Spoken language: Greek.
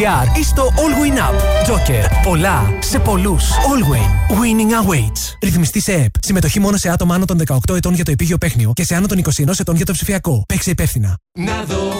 ή στο All Win App. Joker. Πολλά σε πολλούς. All Win. Winning awaits. Ρυθμιστή σε ΕΠ. Συμμετοχή μόνο σε άτομα άνω των 18 ετών για το επίγειο παίχνιο και σε άνω των 21 ετών για το ψηφιακό. Παίξε υπεύθυνα. Να δω